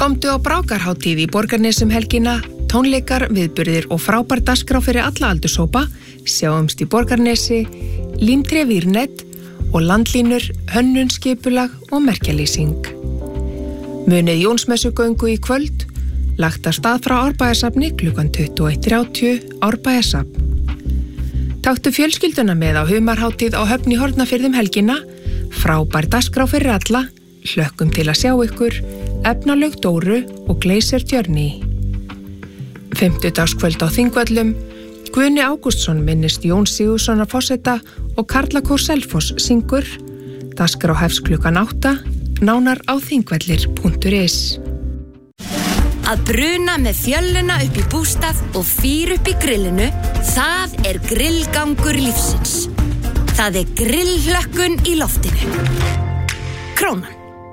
Komdu á Brákarhátíð í Borgarnesum helgina, tónleikar, viðburðir og frábær dagskrá fyrir alla aldurshópa, sjáumst í Borgarnesi, límtré Vírnet og landlínur, hönnun, skipulag og merkjalýsing. Munið Jónsmessugöngu í kvöld, lagt af stað frá Árbæjarsafni klukkan 21:30, Árbæjarsafn. Taktu fjölskylduna með á humarhátíð á Höfn í Hornafirði helgina, frábær dagskrá fyrir alla, hlökkum til að sjá ykkur, efnalaug Dóru og Glacier Journey. 50-dagskvöld á Þingvöllum, Guðni Ágústsson minnist Jón Sigurðssonar forseta og Karlakór Selfoss syngur, dagskrá hefst klukkan 8, nánar á þingvellir.is. Að bruna með fjölluna upp í bústað og fýr upp í grillinu, það grillgangur lífsins. Það grillhlökkun í loftinu. Krónan.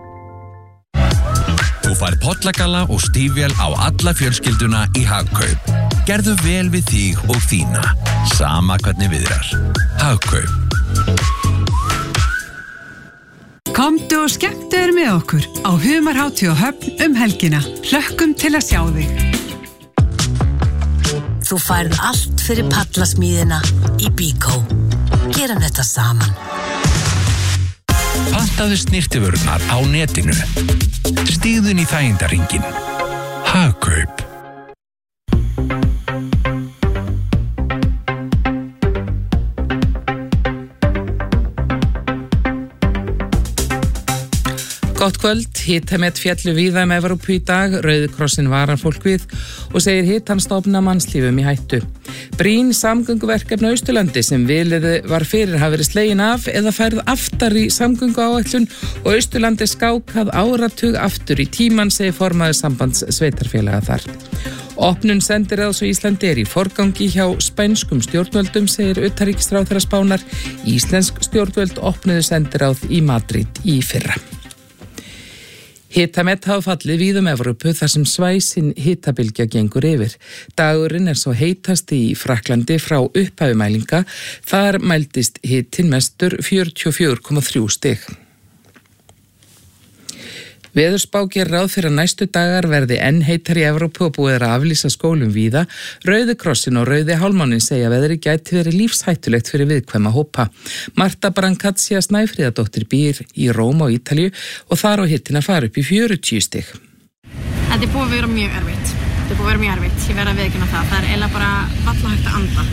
Þú fær pollagalla og stífvél á alla fjölskylduna í Hagkaup. Gerðu vel við þig og þína, sama hvernig viðrar. Hagkaup. Komdu og skemmtu þér með okkur á Humarhátíð á Höfn helgina. Hlökkum til að sjá þig. Þú færð allt fyrir pallasmíðina í Bíkó. Gerum þetta saman. Pantaðu snyrtivörurnar á netinu. Stígðun í þægindaringin. Hagkaup. Gott kvöld, hitamet féllu víða Evrópu í dag, Rauði krossin varar fólk við og segir hitann stofna mannslífum í hættu. Brýn samgönguverkefni á Austurlandi sem vilið var fyrir hafa verið slegin af eða færð aftar í samgönguáætlun og Austurlandi skákað áratug aftur í tíman, segir formaður sambands sveitarfélaga þar. Opnun sendiráðs á Íslandi í forgangi hjá spænskum stjórnvöldum, segir utanríkisráðherra Spánar. Íslensk stjórnvöld opnuðu sendiráð í Madrid í fyrra. Hitamet hafa fallið víðum Evrópu þar sem svæsin hitabylgja gengur yfir. Dagurinn svo heitasti í Frakklandi frá upphafi mælinga. Þar mældist hitinn mestur 44,3 stig. Veðurspá gerir ráð fyrir að næstu dagar verði enn heitar í Evrópu og búið að aflýsa skólum víða. Rauði krossin og Rauði hálmáninn segja að veðri gæti verið lífshættulegt fyrir viðkvæma hópa. Marta Brancaccia Snæfríðardóttir býr í Róm á Ítalíu og þar á hittin að fara upp í 40 stig. Þetta búið að vera mjög erfitt. Ég verð að viðurkenna það. Það eiginlega bara varla hægt að anda.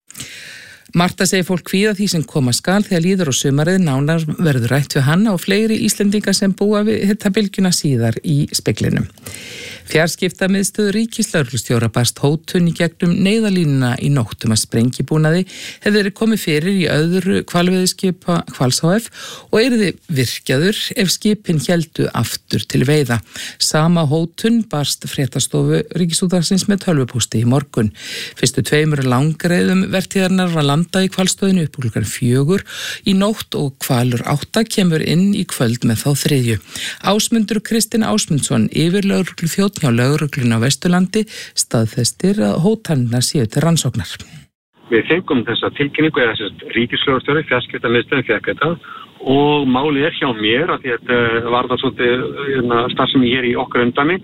Marta segir fólk kvíða því sem koma skal þegar líður á sumarið, nánar verður rætt við hana og fleiri Íslendinga sem búa við hitabylgjuna síðar í speglinum. Fjarskiptamiðstöð ríkislögreglustjóra barst hótun í gegnum neyðarlínuna í nótt að sprengibúnaði hefði verið komið fyrir í öðru hvalveiðiskipa Hvals HF og yrði virkjaður ef skipin héldu aftur til veiða. Sama hótun barst fréttastofu Ríkisútvarpsins með tölvupósti í morgun. Fyrstu 2 langreiðum vertíðarinnar var landað í hvalstöðinu upp klukkan 4 í nótt og hvalur 8 kemur inn í kvöld með þá 3. Ásmundur Kristinn Ásmundsson, yfirlögregluþjónn hjá lögreglunni á Vesturlandi, staðfestir að hótanirnar séu til rannsóknar. Við fengum þessa tilkynningu eða þess ríkislögreglustjóri, fjarskiptamiðstöðin fékk þetta og málið hjá mér að þetta var það svolítið starfsemi hér í okkar umdæmi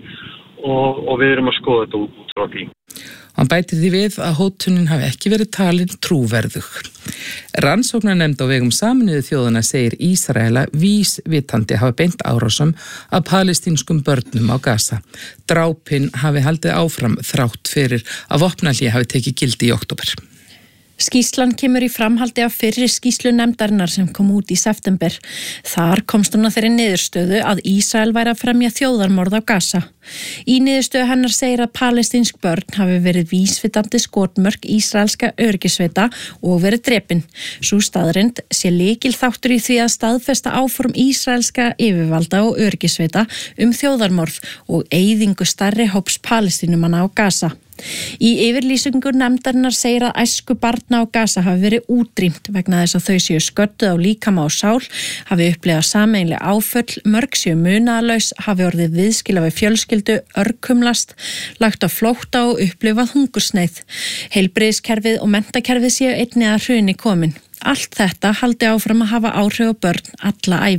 og við erum að skoða þetta út frá því. Hann bæti því við að hótunin hafi ekki verið talin trúverðug. Rannsóknarnefnd á vegum Sameinuðu þjóðanna segir Ísraela vísvitandi hafa beint árásum að palestínskum börnum á Gaza. Drápin hafi haldið áfram þrátt fyrir að vopnahlé hafi tekið gildi í október. Skýrslan kemur í framhaldi af fyrri skýrslu nefndarinnar sem kom út í september. Þar komst hún að þeirri niðurstöðu að Ísrael væri að fremja þjóðarmorð á Gaza. Í niðurstöðu hennar segir að palestínsk börn hafi verið vísvitandi skotmörk ísraelska öryggisveita og verið drepin. Sú staðreynd sé lykilþáttur í því að staðfesta áform ísraelska yfirvalda og öryggisveita þjóðarmorð og eyðingu stærri hóps palestínumanna á Gaza. Í yfirlýsingu nefndarinnar segir að æsku barna á Gaza hafi verið útrýmt vegna þess að þau séu sködduð á líkama og sál, hafi upplifað sameiginleg áföll, mörg séu munaðarlaus, hafi orðið viðskila við fjölskyldu, örkumlast, lagt á flótta og upplifað hungursneið. Heilbrigðiskerfið og menntakerfið séu einnig að hruni komin. Allt þetta haldi áfram að hafa áhrif á börn alla ævi.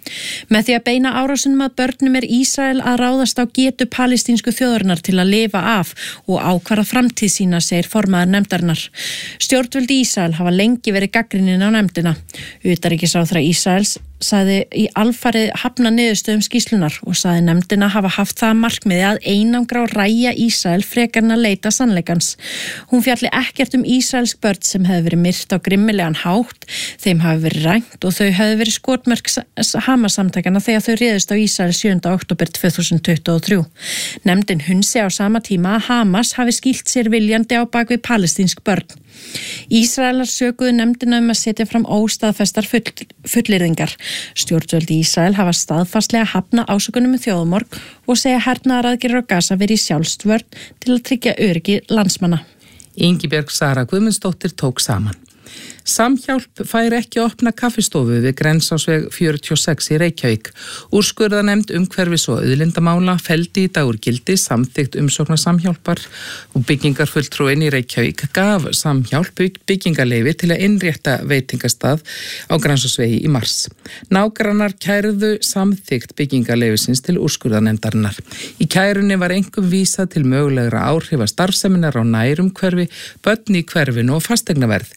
Með því að beina árásunum að börnum Ísrael að ráðast á getu palestínsku þjóðarinnar til að lifa af og ákvarða framtíð sína, segir formaður nefndarinnar. Stjórnvöld Ísrael hafa lengi verið gagnrýnin á nefndina. Utanríkisráðherra Ísraels sagði í alfarið hafna niðurstöðum skýrslunar og sagði nefndina hafa haft það markmiði að einangra og ræja Ísrael frekar en að leita sannleikans. Hún fjalli ekkert ísraelsk börn sem hefði verið myrt á grimmilegan hátt, þeim hafi verið rænt og þau hefði verið skotmörk Hamas-samtakana þegar þau réðust á Ísrael 7. október 2023. Nefndin hunsi á sama tíma að Hamas hafi skýlt sér viljandi á bak við palestínsk börn. Ísraelar sökuðu nefndina að setja fram óstaðfestar fullyrðingar. Stjórnvöld Ísrael hafa staðfastlega hafna ásökunum þjóðarmorð og segja hernaðaraðgerðir á Gaza verið sjálfsvörn til að tryggja öryggi landsmanna. Ingibjörg Sara Guðmundsdóttir tók saman. Samhjálp fær ekki að opna kaffistofu við Grensásveg 46 í Reykjavík. Úrskurðarnefnd umhverfis og auðlindamála felldi í dag úr gildi samþykkt umsóknar Samhjálpar og byggingarfulltrúinn í Reykjavík gaf Samhjálp byggingarleyfi til að innrétta veitingastað á Grensásvegi í mars. Nágrannar kæruðu samþykkt byggingarleyfisins til úrskurðarnefndarinnar. Í kærunni var einkum vísað til mögulegra áhrifa starfseminar á nærumhverfi, börn í hverfinu og fasteignaverð.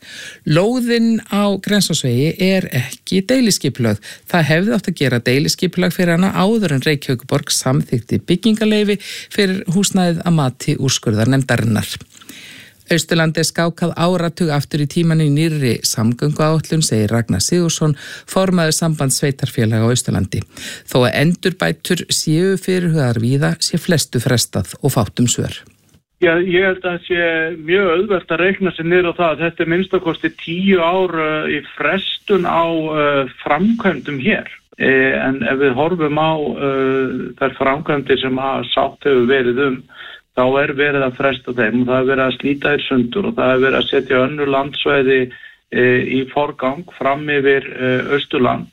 Lóðin á Grensásvegi ekki deilisskipulögð. Það hefði átt að gera deilisskipulag fyrir hana áður en Reykjavíkurborg samþykti byggingarleyfi fyrir húsnæðið að mati úrskurðarnefndarinnar. Austurlandi skákað áratug aftur í tíman í nýrri samgönguáætlun, segir Ragnar Sigurðsson, formaður sambands sveitarfélaga á Austurlandi. Þó að endurbætur séu fyrirhugaðar víða sé flestu frestað og fátt svör. Já, ég held að það sé mjög auðvelt að reikna sig niður á það að þetta minnstakosti 10 ár í frestun á framkvæmdum hér. En ef við horfum á þær framkvæmdir sem að sátt hefur verið þá verið að fresta þeim og það verið að slíta þær sundur og það verið að setja önnur landsvæði í forgang fram yfir Austurland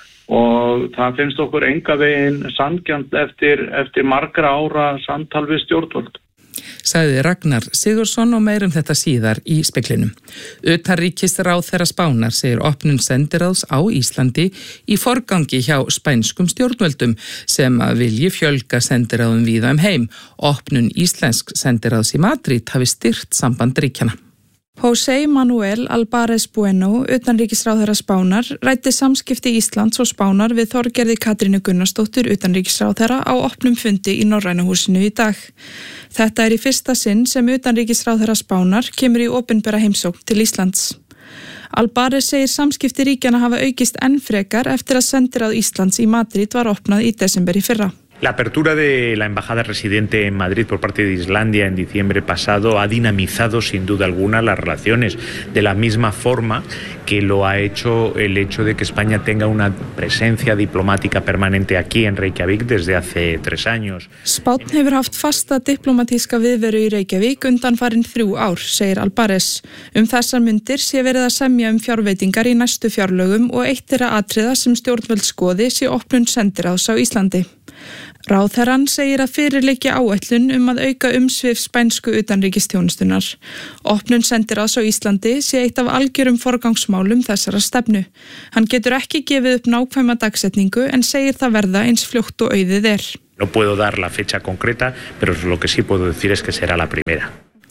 og það finnst okkur enga veginn sanngjarnt eftir margra ára samtal við stjórnvöld. Sagði Ragnar Sigurðsson og meir þetta síðar í speklinum. Utanríkisráðherra Spánar segir opnun sendiráðs á Íslandi í forgangi hjá spænskum stjórnvöldum sem vilji fjölga sendiráðum víða heim. Opnun íslensk sendiráðs í Madrid hafi styrkt samband ríkjanna. José Manuel Álvarez Bueno, utanríkisráðherra Spánar, ræddi samskipti Íslands og Spánar við Þorgerði Katrínu Gunnarsdóttur utanríkisráðherra á opnum fundi í Norræna húsinu í dag. Þetta í fyrsta sinn sem utanríkisráðherra Spánar kemur í opinbera heimsókn til Íslands. Álvarez segir samskipti ríkjanna hafa aukist enn frekar eftir að sendiráð Íslands í Madrid var opnað í desember í fyrra. La apertura de la embajada residente en Madrid por parte de Islandia en diciembre pasado ha dinamizado sin duda alguna las relaciones de la misma forma que lo ha hecho el hecho de que España tenga una presencia diplomática permanente aquí en Reykjavík desde hace 3 años. Spánn hefur haft fasta diplomatíska viðveru í Reykjavík undanfarin 3 ár, segir Álvarez. Þessar mundir sé verið að semja fjárveitingar í næstu fjárlögum og eitt þeirra atriða sem stjórnvöld skoði sé opnun sendiráðs á Íslandi. Ráðherrann segir að fyrirliggja áætlun að auka umsvif spænsku utanríkisþjónustunnar. Opnun sendiráðs á Íslandi sé eitt af algjörum forgangsmálum þessara stefnu. Hann getur ekki gefið upp nákvæma dagsetningu en segir það verða eins fljótt og auðið No puedo dar la fecha concreta, pero lo que sí puedo decir es que será la primera.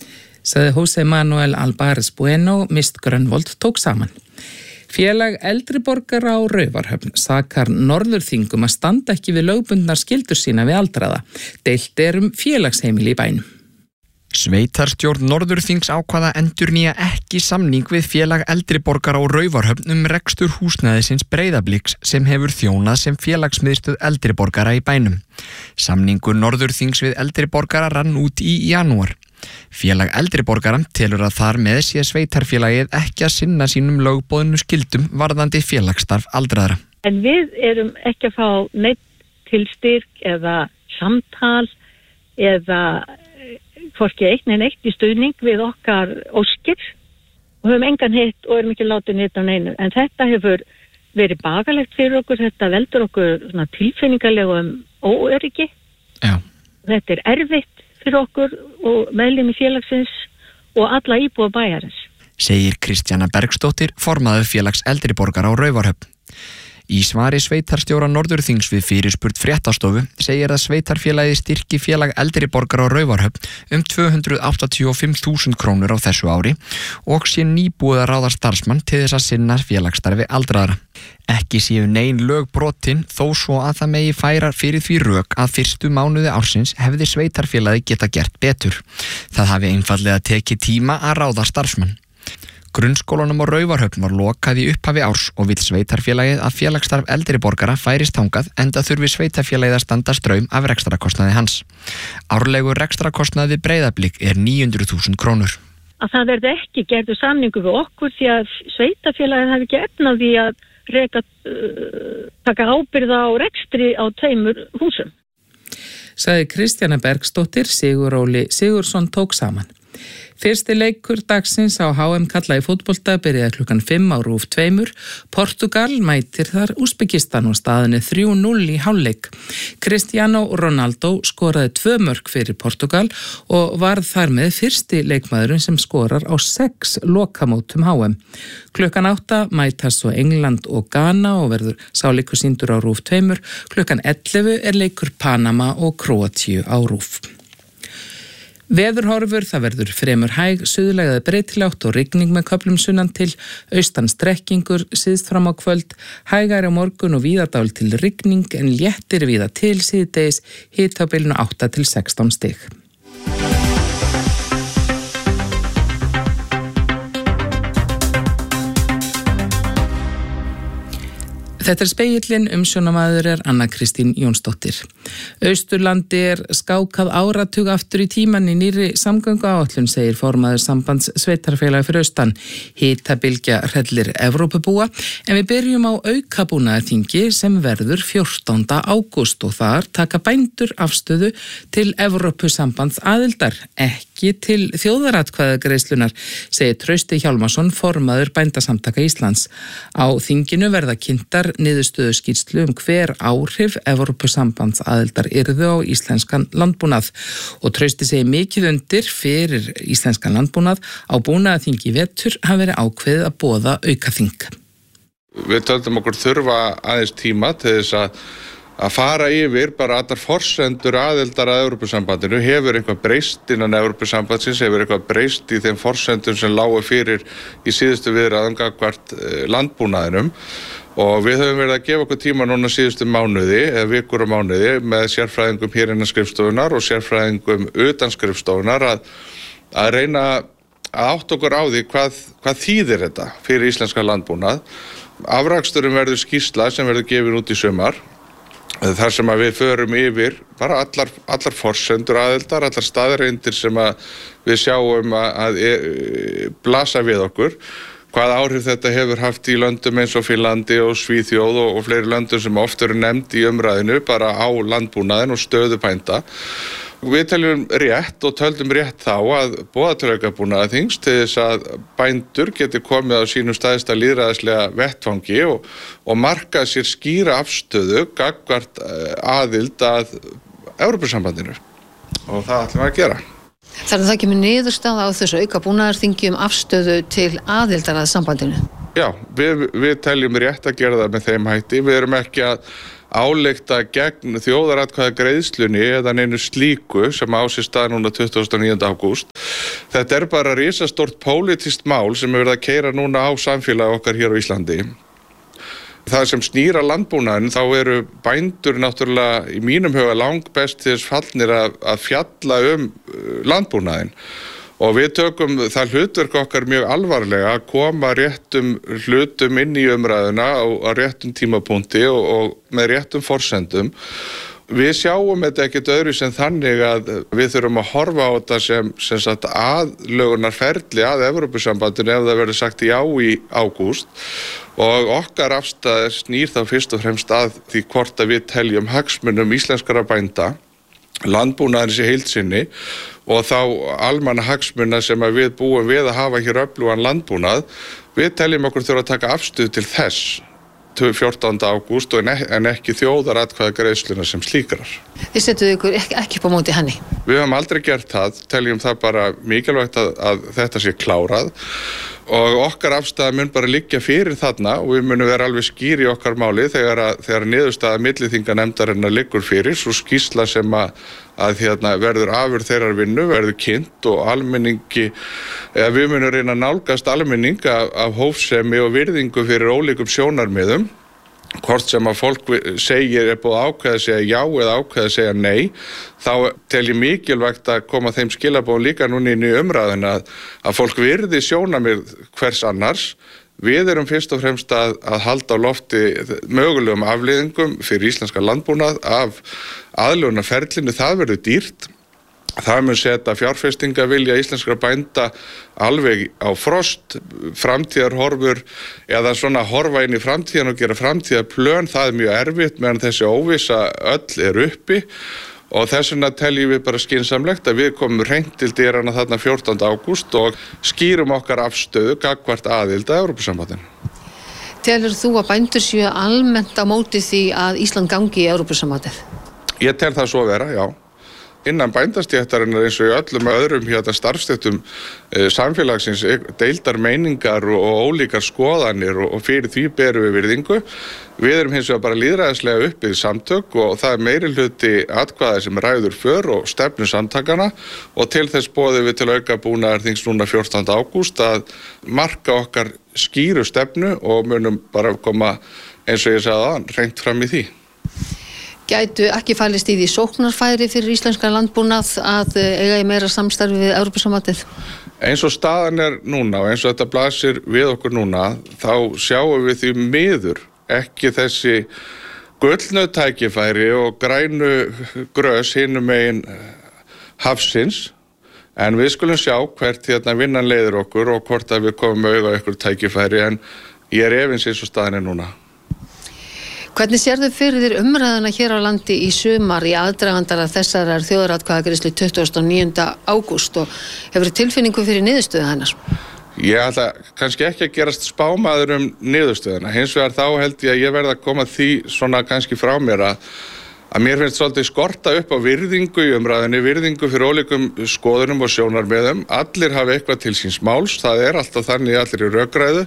Sagði José Manuel Álvarez Bueno, Mist Grönvold tók saman. Félag eldri borgara á Raufarhöfn sakar Norðurþingum að standa ekki við lögbundnar skyldur sína við aldraða. Deilt félagsheimili í bænum. Sveitarstjórn Norðurþings ákvaða endurnýja ekki samning við félag eldri borgara á Raufarhöfn rekstur húsnæðisins Breiðabliks sem hefur þjónað sem félagsmiðstöð eldri borgara í bænum. Samningur Norðurþings við eldri borgara rann út í janúar. Félag eldri borgara telur að þar með sé sveitarfélagið ekki að sinna sínum lögboðnu skildum varðandi félagsstarf aldraðra. En við erum ekki að fá neitt tilstyrk eða samtal eða hvorki eitt en eitt í stuðning við okkar óskir og höfum engan hitt og erum ekki látið hitt á neinu. En þetta hefur verið bagalegt fyrir okkur, þetta veldur okkur tilfinningarlegum óöryggi. Já. Þetta erfitt fyrir okkur og meðlimi félagsins og alla íbúa bæjarins. Segir Kristjana Bergsdóttir, formaður félags eldri borgara á Raufarhöfn. Í svari sveitarstjóra Norðurþings við fyrirspurn Fréttastofu segir að sveitarfélagið styrki félag eldri borgara á Raufarhöfn 285.000 krónur á þessu ári og sé nýbúið að ráða starfsmann til þess að sinna félagsstarfi aldraðra. Ekki séu nein lög brotin þó svo að það megi færa fyrir því rök að fyrstu mánuði ársins hefði sveitarfélagið geta gert betur. Það hafi einfaldlega tekið tíma að ráða starfsmann. Grunnskólanum á Raufarhöfn var lokað í upphafi árs og vill sveitarfélagið að félagsstarf eldri borgara færist þangað enda þurfi sveitarfélagið að standa straum af rekstrakostnaði hans. Árlegur rekstrakostnaði Breiðablik 900.000 krónur. Að það verði ekki gerðu samningu við okkur því að sveitarfélagið hafi ekki efna því að taka ábyrgð á rekstri á 2 húsum. Sagði Kristjana Bergsdóttir, Sigur Óli Sigursson tók saman. Fyrsti leikur dagsins á HM kalla í fótbolta byrjaði klukkan 5 á RÚV 2. Portugal mætir þar Úsbekistan og staðan 3-0 í hálfleik. Cristiano Ronaldo skoraði 2 mörk fyrir Portugal og varð þar með fyrsti leikmaðurinn sem skorar á 6 lokamótum HM. Klukkan 8 mætast svo England og Ghana og verður sá leikur sýndur á RÚV 2. Klukkan 11 leikur Panama og Króatíu á RÚV. Veðurhorfur, það verður fremur hæg, suðlæg eða breytilátt og rigning með köflum sunnan til, austan strekkingur, síðst fram á kvöld, hægari á morgun og víða dálítil rigning en léttir víða til síðdegis, hiti á bilinu 8 til 16 stig. Þetta Spegillinn, umsjónamaður Anna Kristín Jónsdóttir. Austurlandi skákað áratug aftur í tíman í nýrri samgönguáætlun, segir formaður sambands sveitarfélaga fyrir austan. Hitabylgja hrellir Evrópubúa, en við byrjum á aukabúnaðarþingi sem verður 14. ágúst og þar taka bændur afstöðu til Evrópusambands aðildar, ekki til þjóðaratkvæðagreiðslunar, segir Trausti Hjálmarsson, formaður bændasamtaka Íslands. Á þinginu verða kynntar niðurstöðu skýrslu hver áhrif Evrópusambands aðildar yrðu á íslenskan landbúnað og Trausti segir mikið undir fyrir íslenskan landbúnað á búnaðarþingi í vetur hafi verið ákveðið að boða aukaþing. Við töldum okkur þurfa aðeins tíma til þess að fara yfir bara allar forsendur aðildar að Evrópusambandinu. Hefur eitthvað breyst innan Evrópusambandsins, hefur eitthvað breyst í þeim forsendum sem lágu fyrir í síðustu viðræðum gagnvart landbúnaðinum. Og við höfum verið að gefa okkur tíma núna síðustu mánuði, eða vikur og mánuði, með sérfræðingum hér innan skrifstofunar og sérfræðingum utan skrifstofunar að reyna að átta okkur á því hvað þýðir þetta fyrir íslenska landbúnað. Afraksturinn verður skýrsla sem verður gefin út í sumar, þar sem að við förum yfir bara allar forsendur aðildar, allar staðreyndir sem að við sjáum að blasa við okkur. Hvað áhrif þetta hefur haft í löndum eins og Finnlandi og Svíþjóð og fleiri löndum sem oft eru nefnd í umræðinu bara á landbúnaðinn og stöðu bænda. Við teljum rétt og töldum rétt þá að boða til aukabúnaðarþings til þess að bændur geti komið á sínum stæðsta lýðræðislega vettvangi og marka sér skýra afstöðu gagnvart aðild að Evrópusambandinu og það ætlum við að gera. Þannig að það kemur niðurstaða á þessu aukabúnaðarþingi afstöðu til aðildar að sambandinu? Já, við teljum rétt að gera það með þeim hætti. Við erum ekki að álykta gegn þjóðaratkvæðagreiðslunni eða neinu slíku sem á sér stað núna 29. ágúst. Þetta bara risastórt pólitískt mál sem er verið að keyra núna á samfélagi okkar hér á Íslandi. Það sem snýra landbúnaðin, þá eru bændur náttúrulega í mínum huga langbest til þess fallnir að fjalla landbúnaðin. Og við tökum það hlutverk okkar mjög alvarlega að koma réttum hlutum inn í umræðuna á réttum tímapunkti og með réttum forsendum. Við sjáum þetta ekkert öðru sem þannig að við þurfum að horfa á þetta sem sagt aðlögunarferli að Evrópusambandinu ef það verður sagt já í ágúst og okkar afstæð snýr þá fyrst og fremst að því hvort að við teljum hagsmunum íslenskara bænda, landbúnaðarins í heild sinni og þá almanna hagsmuna sem að við búum við að hafa hér öflugan landbúnað. Við teljum okkur þurfa að taka afstöðu til þess 14. ágúst en ekki þjóðaratkvæðagreiðsluna sem slíkrar. Þið setuðu ykkur ekki upp á móti henni? Við höfum aldrei gert það, teljum það bara mikilvægt að þetta sé klárað og okkar afstaða mun bara liggja fyrir þarna og við munum vera alveg skýr í okkar máli þegar niðurstaða milliþinganefndarinnar liggur fyrir, svo skýrsla sem að verður afurð þeirrar vinnu, verður kynnt og almenningi, við munum reyna að nálgast almenning af hófsemi og virðingu fyrir ólíkum sjónarmiðum, hvort sem að fólk segir búið að ákveða að segja já eða ákveða að segja nei, þá tel ég mikilvægt að koma þeim skilaboðum líka núna inn í umræðuna að fólk virði sjónarmið hvers annars. Við erum fyrst og fremst að halda á lofti mögulegum afleiðingum fyrir íslenska landbúnað af aðlögunarferlinu, það verður dýrt. Það mun setja fjárfestingavilja íslenskra bænda alveg á frost, framtíðarhorfur eða svona horfa inn í framtíðan og gera framtíðarplön, það mjög erfitt meðan þessi óvissa öll uppi og þess vegna teljum við bara skynsamlegt að við komum hreint til dyrana þarna 14. ágúst og skýrum okkar afstöðu gagnvart aðild að Evrópusambandinu. Telur þú að bændur séu almennt á móti því að Ísland gangi í Evrópusambandið? Ég tel það svo vera, já. Innan bændastéttarinnar eins og í öllum öðrum starfstéttum samfélagsins deildar meiningar og ólíkar skoðanir og fyrir því berum við virðingu. Við erum hins vegar bara lýðræðislega uppið samtök og það meirihluti atkvæða sem ræður för og stefnu samtakana og til þess boðum við til aukabúnaðarþings núna 14. ágúst að marka okkar skýru stefnu og munum bara koma eins og ég sagði áðan hreint fram í því. Gætu ekki fælist í því sóknarfæri fyrir íslenska landbúnað að eiga í meira samstarfi við Evrópusambandið? Eins og staðan núna og eins og þetta blasir við okkur núna, þá sjáum við því miður ekki þessi gullnu tækifæri og grænu grös hinum megin hafsins, en við skulum sjá hvert vinnan leiðir okkur og hvort að við komum auga ykkur tækifæri, en ég efins eins og staðan núna. Hvernig sérðu fyrir þér umræðuna hér á landi í sumar í aðdragandara þessarar þjóðaratkvæðagreiðslu 29. ágúst og hefur tilfinningu fyrir niðurstöðu hennar? Ég ætla kannski ekki að gerast spámaður niðurstöðuna. Hins vegar þá held ég að ég verð að koma því svona kannski frá mér að mér finnst svolítið skorta upp á virðingu í umræðinni, virðingu fyrir ólíkum skoðunum og sjónarmiðum. Allir hafa eitthvað til síns máls, það alltaf þannig allir í rökræðu.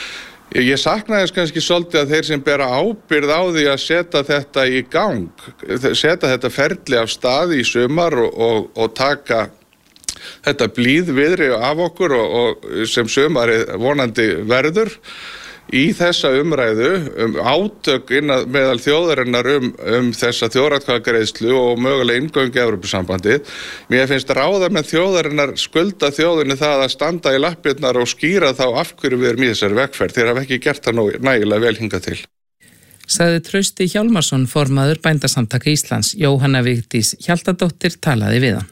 Ég saknaði kannski svolítið að þeir sem bera ábyrgð á því að setja þetta í gang, setja þetta ferli af stað í sumar og taka þetta blíðviðri af okkur og sem sumarið vonandi verður í þessa umræðu átök meðal þjóðarinnar þessa þjóðaratkvæðagreiðslu og mögulega inngöngu í Evrópusambandið. Mér finnst ráða með þjóðarinnar skulda þjóðinni það að standa í lappirnar og skýra þá af hverju við erum í þessari vegferð. Þeir hafa ekki gert það nægilega vel hingað til. Sagði Trausti Hjálmarsson, formaður Bændasamtaka Íslands. Jóhanna Vigdís Hjaltadóttir talaði við hann.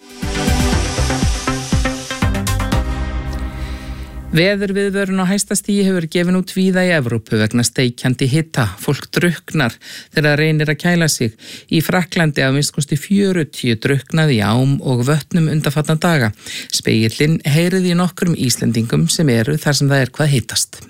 Veðurviðvörun á hæsta stigi hefur gefin út víða í Evrópu vegna steikjandi hita. Fólk drukknar þegar reynir að kæla sig. Í Frakklandi af minnst kosti 40 drukknaði í ám og vötnum undanfarna daga. Spegillinn heyriði í nokkrum Íslendingum sem eru þar sem það er hvað hitast.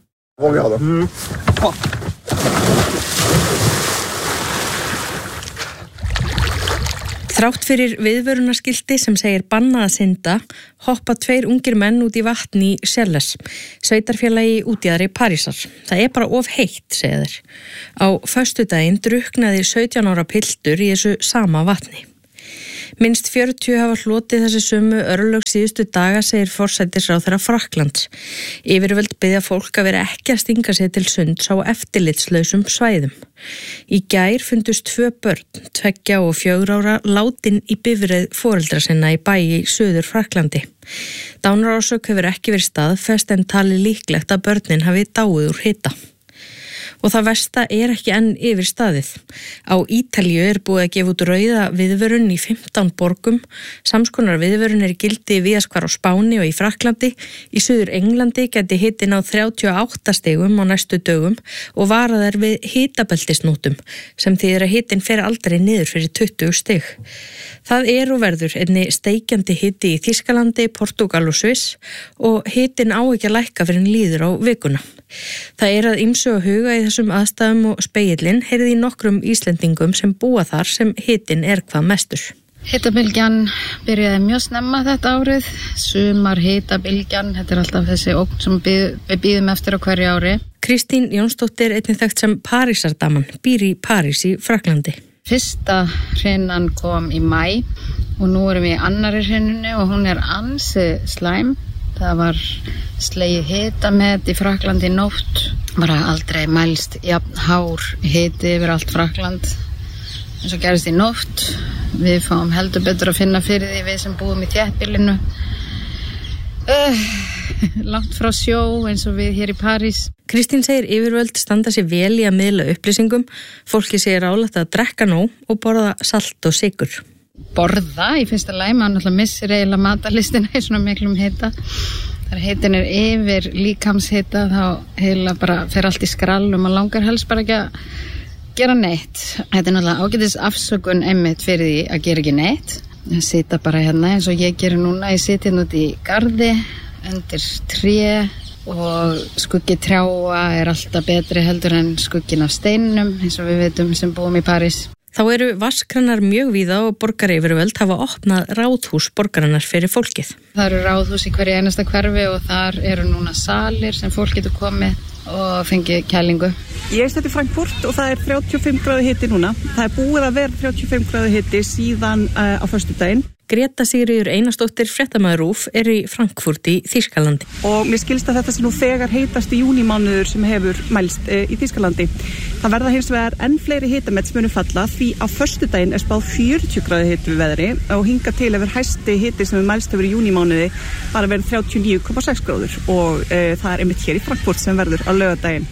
Þrátt fyrir viðvörunarskilti sem segir bannað að synda, hoppa 2 ungir menn út í vatn í Sjelles, sveitarfélagi útjaðri Parísar. Það bara of heitt, segja þeir. Á föstudaginn drukknaði 17 ára piltur í þessu sama vatni. Minnst 40 hafa hlotið þessi sömu örlög síðustu daga, segir forsætisráðherra Frakklands. Yfirvöld biðja fólk að vera ekki að stinga sig til sunds á eftirlitslausum svæðum. Í gær fundust 2 börn, 2 og 4 ára, látin í bifreið foreldra sinna í bæ í Suður Frakklandi. Dánarorsök hefur ekki verið staðfest en talið líklegt að börnin hafi dáið úr hita. Og það versta ekki enn yfir staðið. Á Ítalíu búið að gefa út rauða viðvörun í 15 borgum. Samskonar viðvörun í gildi víðast hvar á Spáni og í Frakklandi. Í Suður Englandi gæti hitinn á 38 stigum á næstu dögum og varað við hitabeltisnótum sem þýðir að hitinn fer aldrei niður fyrir 20 stig. Það og verður einni steikjandi hiti í Þýskalandi, Portúgal og Sviss og hitinn á ekki að lækka fyrir líður á vikuna. Það að ýmsu að huga í þessum aðstæðum og spegillinn heyrði í nokkrum Íslendingum sem búa þar sem hitinn hvað mestur. Hitabylgjan byrjaði mjög snemma þetta árið, sumar hitabylgjan, þetta alltaf þessi ógn sem við bíðum eftir á hverju ári. Kristín Jónsdóttir, einnig þekkt sem Parísardaman, býr í París í Fraklandi. Fyrsta hreinan kom í maí og nú erum við í annarri hreinunni og hún ansi slæm. Það var slegið hitamet í Fraklandi í nótt, bara aldrei mælst jafn hár hiti yfir allt Frakland. eins og gerist í nótt. Við fáum heldur betur að finna fyrir því við sem búum í þéttbýlinu. Langt frá sjó eins og við hér í París. Kristín segir yfirvöld standa sér vel í að miðla upplýsingum. Fólki segir ráðlegt að drekka nóg og borða salt og sykur. Borða í fyrsta lagi, maður náttúrulega missir eiginlega matalistina í svona miklum hita. Þegar hitin yfir líkamshita þá heila bara fer allt í skrall og maður langar helst bara ekki að gera neitt. Þetta náttúrulega ágætis afsökun einmitt fyrir því að gera ekki neitt. Ég sita bara hérna eins og ég gerir núna. Ég siti hérna út í garði undir tré og skuggi trjáa alltaf betri heldur en skuggin af steinum eins og við veitum sem búum í París. Þá eru vatnskranar mjög víða og borgaryfirvöld hafa opnað ráðhús borgarinnar fyrir fólkið. Það eru ráðhús í hverju einasta hverfi og þar eru núna salir sem fólk getur komið og fengið kælingu. Ég stödd í Frankfurt og það 35 gráðu hiti núna. Það búið að vera 35 gráðu hiti síðan á föstudaginn. Greta Sigríður Einarsdóttir, fréttamaður RÚV, í Frankfurt í Þýskalandi. Og mér skilst að þetta sé nú þegar heitasti júnímánuður sem hefur mælst í Þýskalandi. Það verða hins vegar enn fleiri hitamett sem munu falla því á föstudaginn spáð 40 gráðu hiti við veðri og hingað til hefur hæsti hiti sem mælst hefur í júnímánuði bara verið 39,6 gráður og það einmitt hér í Frankfurt sem verður á laugardaginn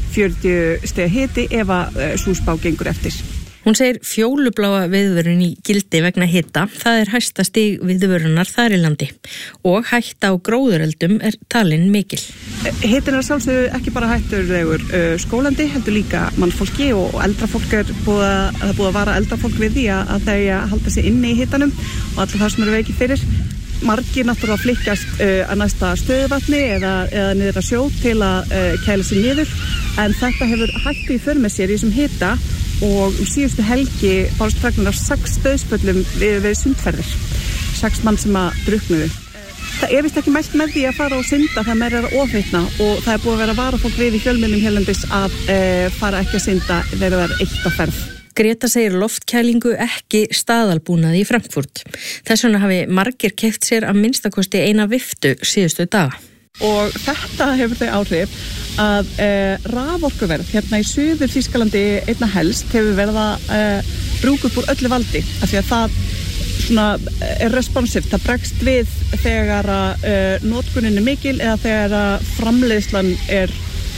40 stiga hiti ef að sú spá gengur eftir. Hún segir fjólubláa viðvörun í gildi vegna hita. Það hæsta stig viðvörunar þar í landi og hætta á gróðureldum talin mikil. Hitin sjálfsögðu ekki bara hættulegur skólandi, heldur líka mannfólki og eldra fólk búið að vara eldra fólk við því að þau halda sig inni í hitanum og allir það sem eru veikir fyrir. Margir náttúrulega flykkjast að næsta stöðuvatni eða niður að sjó til að kæla sig niður en þetta hefur hættu í för með sér í þessum hita og síðustu helgi bárust fregnir af 6 dauðsföllum við sundferðir. 6 mann sem að drukknuðu. Það vist ekki mælt með því að fara og synda þegar maður að ofhitna og það búið að vera að vara fólk við í fjölmiðlum hérlendis að fara ekki að synda þegar það eitt á ferð. Greta segir loftkælingu ekki staðalbúnaði í Frankfurt. Þess vegna hafi margir keypt sér að minnstakosti eina viftu síðustu daga. Og þetta hefur þau áhrif að raforkuverð hérna í suður Þýskalandi einna helst hefur verið að brúka upp úr öllu valdi af því að það svona responsivt, það bregst við þegar notkunin mikil eða þegar framleiðslan er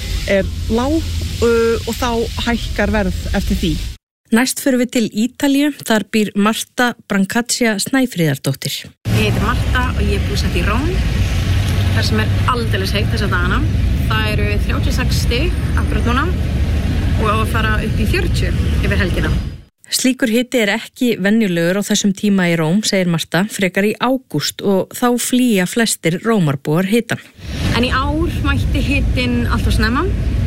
lág og þá hækkar verð eftir því. Næst fyrir við til Ítalíu, þar býr Marta Brancaccia Snæfríðardóttir. Ég heiti Marta og ég búsett í Róm, þar sem aldeilis heitt þessa dagana. Það eru 36 stig akkurat núna og að fara upp í 40 yfir helgina. Slíkur hiti ekki venjulegur á þessum tíma í Róm, segir Marta, frekar í ágúst og þá flýja flestir Rómarbúar hitan. En í ár mætti hitin alltaf snemma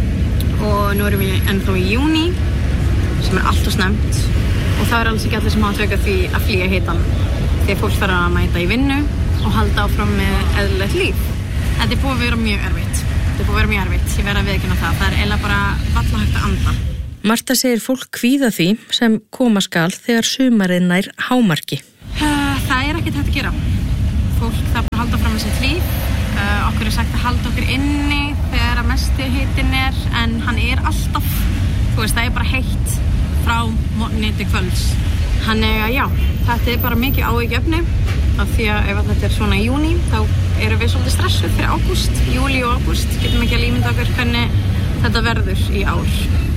og nú erum við ennþá í júní sem alltaf snemmt og það alls ekki allir sem hafa tökað því að flýja hitan því að fólk þarf að mæta í vinnu og halda áfram með eðlilegt líf. Þetta búið að vera mjög erfitt. Ég verð að viðurkenna það. Það eiginlega bara varla hægt að anda. Marta segir fólk kvíða því sem koma skal þegar sumarið nær hámarki. Það ekkert hægt að gera. Fólk þarf bara að halda fram með sitt líf. Okkur sagt að halda okkur inni þegar að mesti hitinn en hann alltaf. Þú veist, það bara heitt frá morgni til kvölds. Þannig já, þetta bara mikið áhyggjuefni af því að ef þetta svona í júní þá erum við svolítið stressuð fyrir ágúst, júlí og ágúst. Getum ekki að ímynda okkur hvernig þetta verður í ár.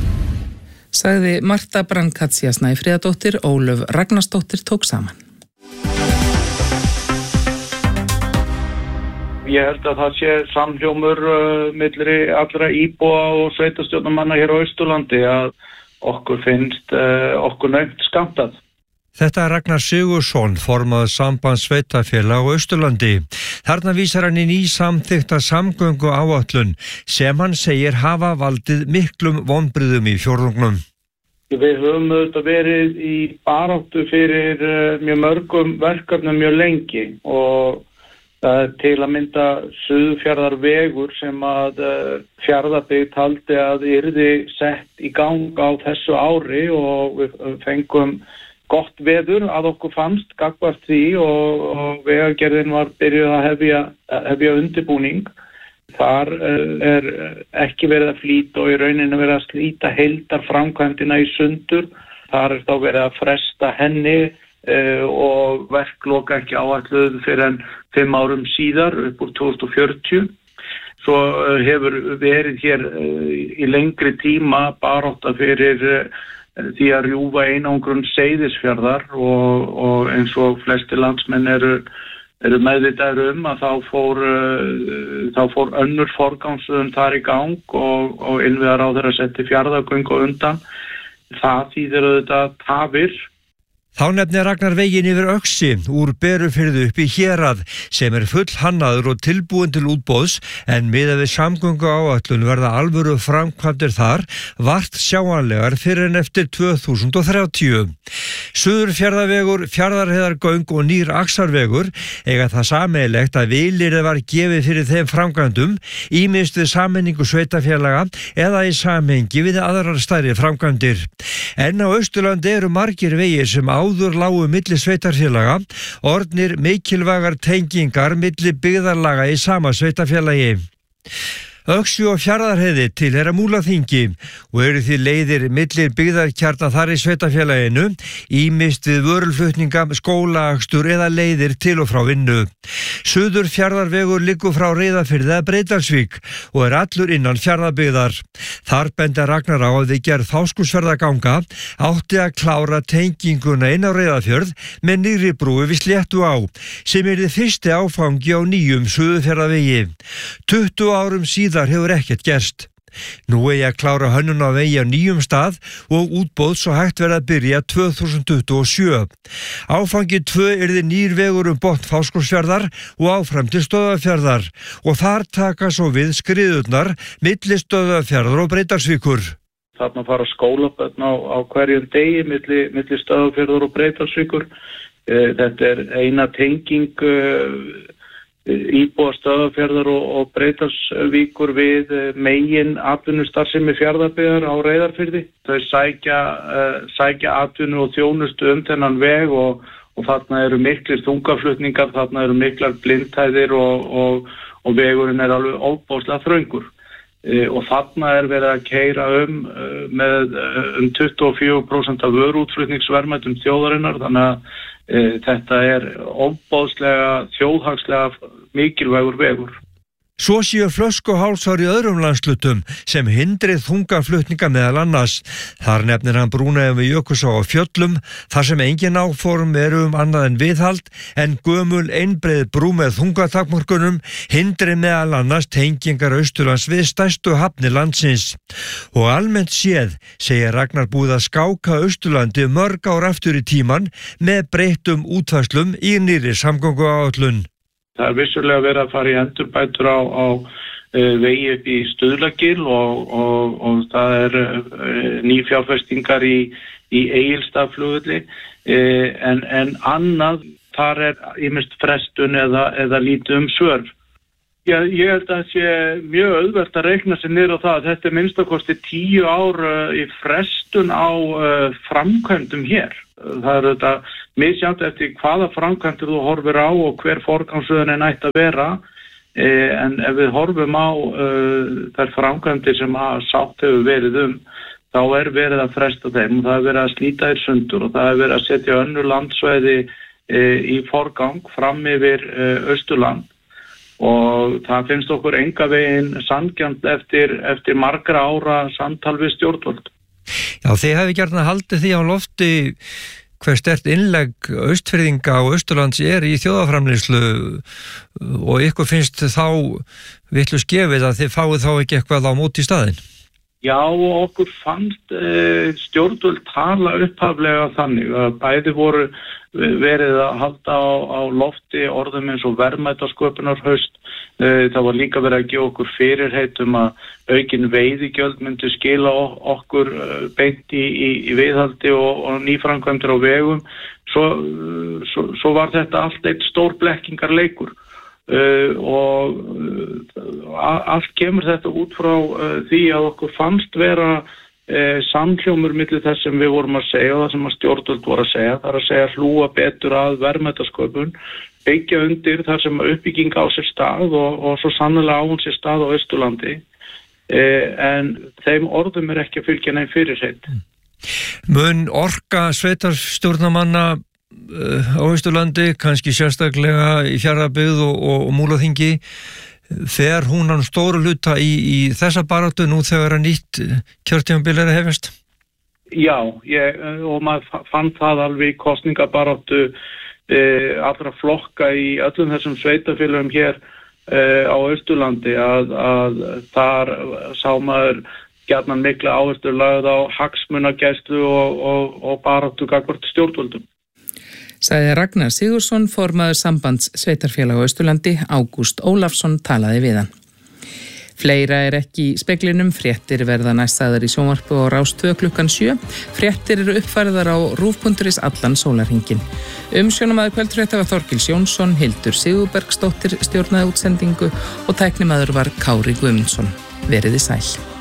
Sagði Marta Brancaccia Snæfríðardóttir, Ólöf Ragnarsdóttir tók saman. Ég held að það sé samhljómur milli allra íbúa og sveitarstjórnarmanna hér á Austurlandi að okkur finnst okkur naumt skammtað. Þetta Ragnar Sigursson, formaður Sambands sveitarfélaga á Austurlandi. Þarna vísar hann í nýsamþykkta samgönguáætlun sem hann segir hafa valdið miklum vonbrigðum í fjórðungnum. Við höfum auðvitað verið í baráttu fyrir mjög mörgum verkefnum mjög lengi og það til að mynda Suðurfjarðarvegur sem að Fjarðabyggð taldi að yrði sett í gang á þessu ári og við fengum gott veður að okkur fannst gagnvart því og vegagerðin var byrjuð að hefja undirbúning. Þar ekki verið að flýta og í rauninu verið að slíta heildarframkvæmdina í sundur. Þar þá verið að fresta henni og verklok ekki áætluð fyrir en 5 árum síðar upp úr 2040. Svo hefur verið hér í lengri tíma barátta fyrir því að rjúfa einangrun Seyðisfjarðar og eins og flestir landsmenn eru meðvitaðir að þá fór önnur forgangsröðun þar í gang og innviðaráðherra setti Fjarðargöng á undan. Það þýðir auðvitað tafir. Þá nefnir Ragnar veginn yfir Öxi úr Berufirði upp í Hérað sem full hannaður og tilbúin til útboðs en miðað við samgönguáætlun verða alvöru framkvæmdir þar vart sjáanlegar fyrir en eftir 2030. Suðurfjarðarvegur, Fjarðarheiðargöng og nýr Axarvegur eiga það sameiginlegt að vilyrði var gefið fyrir þeim framkvæmdum ýmist við sameiningu sveitarfélaga eða í samhengi við aðrar stærri framkvæmdir. En á Austurlandi eru margir vegir sem áður lágu milli sveitarfélaga, orðnir mikilvægar tengingar milli byggðarlaga í sama sveitarfélagi. Öxi og Fjarðarheiði tilheyra Múlaþingi og eru því leiðir millir byggðarkjarna þar í sveitarfélaginu, ýmist við vörulflutninga, skólaakstur eða leiðir til og frá vinnu. Suðurfjarðarvegur liggur frá Reyðarfirði að Breiðdalsvík og allur innan Fjarðabyggðar. Þar benda Ragnar á að við gerð Fáskrúðsfjarðarganga átti að klára tenginguna inn á Reyðarfjörð með nýrri brúi við Sléttuá, sem yrði fyrsti áfangi á nýjum Suðurfjarðarvegi. 20 árum síðar hefur ekkert gerst. Nú eigi að klára hönnun á vegi á nýjum stað og útboð svo hægt verða að byrja 2027. Áfangi 2 yrði nýr vegur botn Fáskrúðsfjarðar og áfram til Stöðvarfjarðar og þar taka svo við skriðurnar milli Stöðvarfjarðar og Breiðdalsvíkur. Þarna fara skólabörn á hverjum degi milli Stöðvarfjarðar og Breiðdalsvíkur. Þetta eina tenging íbúa Stöðvarfjarðar og Breiðdalsvíkur við megin atvinnustarfsemi Fjarðabyggðar á Reyðarfirði. Þau sækja atvinnu og þjónustu þennan veg og þarna eru miklir þungaflutningar, þarna eru miklar blindhæðir og vegurinn alveg ofboðslega þröngur. Og þarna verið að keyra með 24% af vöruútflutningsverðmætum þjóðarinnar, þannig að þetta ofboðslega þjóðhagslega mikilvægur vegur. Svo séu flöskuhálsar í öðrum landslutum sem hindrið þungaflutninga meðal annars. Þar nefnir hann brúna við Jökulsá á Fjöllum, þar sem engin áform eru annað en viðhald, en gömul einbreið brú með þungatakmörkunum hindri meðal annars tengingar Austurlands við stærstu hafnir landsins. Og almennt séð segir Ragnar búið að skáka Austurlandi mörg ár aftur í tíman með breyttum útfærslum í nýrri samgönguáætlun. Það vissulega verið að fara í endurbætur á vegi upp í Stuðlagil og það nýfjárfestingar í Egilsstaðaflugvelli en annað þar ýmist frestun eða lítið svör. Ég held að það sé mjög auðvelt að reikna sig niður á það að þetta minnstakosti 10 ár í frestun á framkvæmdum hér. Það þetta misjafnt eftir hvaða framkvæmdir þú horfir á og hver forgangsröðunin ætti að vera, en ef við horfum á þær framkvæmdir sem sátt hefur verið þá verið að fresta þeim og það verið að slíta þær sundur og það verið að setja önnur landsvæði í forgang fram yfir Austurland. Og það finnst okkur enga veginn sanngjarnt eftir margra ára samtal við stjórnvöld. Já, þið hefði gjarna haldið því á lofti hver sterkt innlegg Austfirðinga og Austurlands í þjóðarframleiðslu og ykkur finnst þá vitlaust gefið að þið fáið þá ekki eitthvað á móti í staðinn? Já, og okkur fannst stjórnvöld tala upphaflega þannig að bæði voru verið að halda á lofti orðum eins og verðmætasköpunarhaust. Það var líka verið að gefa okkur fyrirheit að aukin veiðigjöld myndi skila okkur beint í viðhaldi og nýframkvæmdir á vegum. Svo var þetta allt eitt stór blekkingarleikur. Og allt kemur þetta út frá því að okkur fannst vera samhljómur milli þess sem við vorum að segja og það sem að stjórnvöld voru að segja. Það er að segja hlúa betur að verðmætasköpun, byggja undir þar sem uppbygging á sér stað og svo sannlega á hún sér stað á Austurlandi, en þeim orðum er ekki að fylgja neinn fyrirheit. Mun orka sveitarstjórnarmanna á Austurlandi, kannski sérstaklega í Fjarðabyggð og Múlaþingi, fer hún hann stóru hluta í þessa baráttu nú þegar að nýtt kjörtímabil er að hefjast? Já, og maður fann það alveg í kosningabaráttu allra flokka í öllum þessum sveitafélögum hér á Austurlandi að þar sá maður gjarnan mikla áherslu lagð á hagsmunagæslu og baráttu gagnvart stjórnvöldum. Sagði Ragnar Sigurðsson, formaður sambands sveitarfélag á Austurlandi. Ágúst Ólafsson talaði við hann. Fleira er ekki í speglinum, fréttir verða næst sagðar í sjónvarpi og Rás 2 klukkan 7. Fréttir eru uppfærðar á RÚV.is allan sólarhringinn. Umsjónamaður kvöldfrétta var Þorkils Jónsson, Hildur Sigurbergsdóttir stjórnaði útsendingu og tæknimaður var Kári Guðmundsson. Veriði sæl.